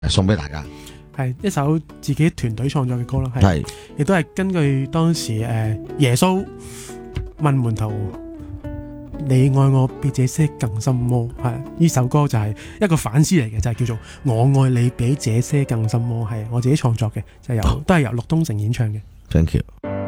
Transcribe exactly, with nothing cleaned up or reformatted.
送俾大家。 係一首自己團隊創作嘅歌啦，係亦都係根據當時誒、呃、耶穌問門徒：你愛我比這些更深麼？係呢首歌就係一個反思嚟嘅，就係、是、叫做我愛你比這些更深麼。係我自己創作嘅，就係、由都係由陸東城演唱嘅。 Thank you。